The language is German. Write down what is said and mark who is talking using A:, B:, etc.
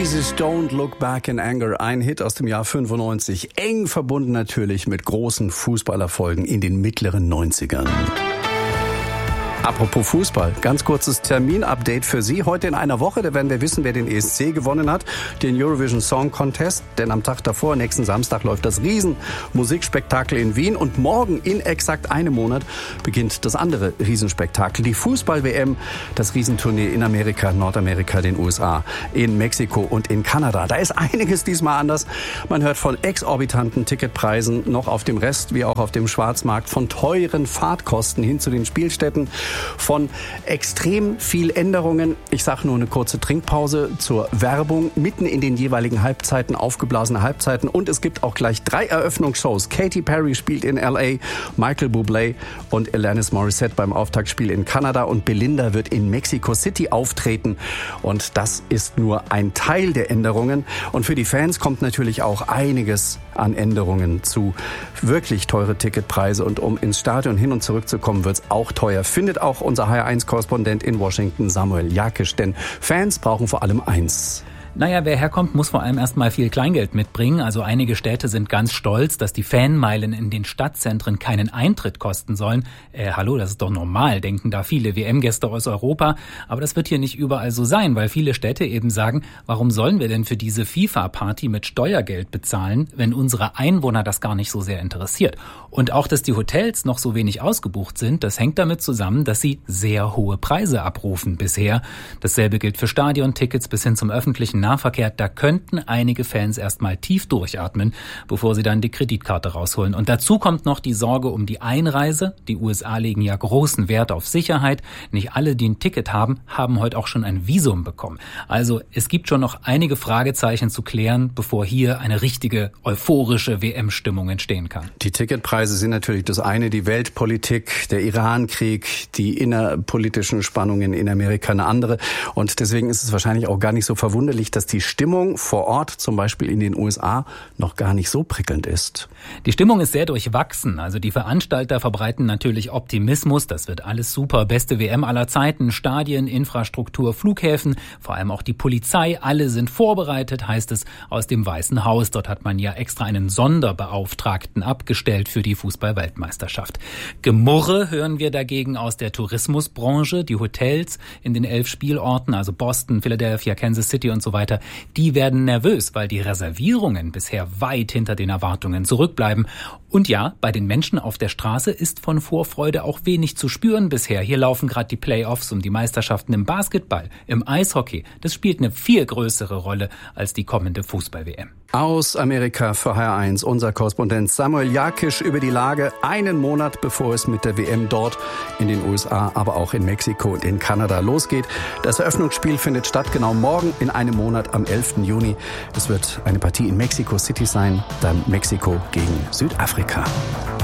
A: Oasis, Don't Look Back in Anger, ein Hit aus dem Jahr 95, eng verbunden natürlich mit großen Fußballerfolgen in den mittleren 90ern. Apropos Fußball, ganz kurzes Terminupdate für Sie. Heute in einer Woche, da werden wir wissen, wer den ESC gewonnen hat, den Eurovision Song Contest. Denn am Tag davor, nächsten Samstag, läuft das Riesenmusikspektakel in Wien. Und morgen, in exakt einem Monat, beginnt das andere Riesenspektakel, die Fußball-WM, das Riesenturnier in Amerika, Nordamerika, den USA, in Mexiko und in Kanada. Da ist einiges diesmal anders. Man hört von exorbitanten Ticketpreisen noch auf dem Rest wie auch auf dem Schwarzmarkt, von teuren Fahrtkosten hin zu den Spielstätten, von extrem viel Änderungen. Ich sage nur eine kurze Trinkpause zur Werbung, mitten in den jeweiligen Halbzeiten, aufgeblasene Halbzeiten. Und es gibt auch gleich 3 Eröffnungsshows. Katy Perry spielt in L.A., Michael Bublé und Alanis Morissette beim Auftaktspiel in Kanada und Belinda wird in Mexico City auftreten. Und das ist nur ein Teil der Änderungen. Und für die Fans kommt natürlich auch einiges an Änderungen zu. Wirklich teure Ticketpreise und um ins Stadion hin und zurück zu kommen, wird es auch teuer. Findet auch unser HR1-Korrespondent in Washington, Samuel Jakisch. Denn Fans brauchen vor allem eins.
B: Naja, wer herkommt, muss vor allem erstmal viel Kleingeld mitbringen. Also einige Städte sind ganz stolz, dass die Fanmeilen in den Stadtzentren keinen Eintritt kosten sollen. Hallo, das ist doch normal, denken da viele WM-Gäste aus Europa. Aber das wird hier nicht überall so sein, weil viele Städte eben sagen, warum sollen wir denn für diese FIFA-Party mit Steuergeld bezahlen, wenn unsere Einwohner das gar nicht so sehr interessiert? Und auch, dass die Hotels noch so wenig ausgebucht sind, das hängt damit zusammen, dass sie sehr hohe Preise abrufen bisher. Dasselbe gilt für Stadiontickets bis hin zum öffentlichen Nahverkehr, da könnten einige Fans erstmal tief durchatmen, bevor sie dann die Kreditkarte rausholen. Und dazu kommt noch die Sorge um die Einreise. Die USA legen ja großen Wert auf Sicherheit. Nicht alle, die ein Ticket haben, haben heute auch schon ein Visum bekommen. Also es gibt schon noch einige Fragezeichen zu klären, bevor hier eine richtige euphorische WM-Stimmung entstehen kann.
A: Die Ticketpreise sind natürlich das eine, die Weltpolitik, der Irankrieg, die innerpolitischen Spannungen in Amerika eine andere. Und deswegen ist es wahrscheinlich auch gar nicht so verwunderlich, dass die Stimmung vor Ort, zum Beispiel in den USA, noch gar nicht so prickelnd ist.
B: Die Stimmung ist sehr durchwachsen. Also die Veranstalter verbreiten natürlich Optimismus. Das wird alles super. Beste WM aller Zeiten. Stadien, Infrastruktur, Flughäfen, vor allem auch die Polizei. Alle sind vorbereitet, heißt es aus dem Weißen Haus. Dort hat man ja extra einen Sonderbeauftragten abgestellt für die Fußball-Weltmeisterschaft. Gemurre hören wir dagegen aus der Tourismusbranche. Die Hotels in den 11 Spielorten, also Boston, Philadelphia, Kansas City und so weiter, die werden nervös, weil die Reservierungen bisher weit hinter den Erwartungen zurückbleiben. Und ja, bei den Menschen auf der Straße ist von Vorfreude auch wenig zu spüren bisher. Hier laufen gerade die Playoffs um die Meisterschaften im Basketball, im Eishockey. Das spielt eine viel größere Rolle als die kommende Fußball-WM.
A: Aus Amerika für HR1 unser Korrespondent Samuel Jakisch über die Lage einen Monat bevor es mit der WM dort in den USA, aber auch in Mexiko und in Kanada losgeht. Das Eröffnungsspiel findet statt genau morgen in einem Monat am 11. Juni. Es wird eine Partie in Mexico City sein, dann Mexiko gegen Südafrika.